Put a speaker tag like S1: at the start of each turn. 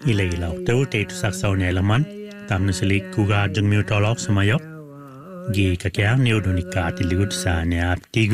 S1: Ilaw teu te tu saksaw ne laman tam na sili kuga jengmiu tolok samayok gi kakya neodonika tiligud sa ne ap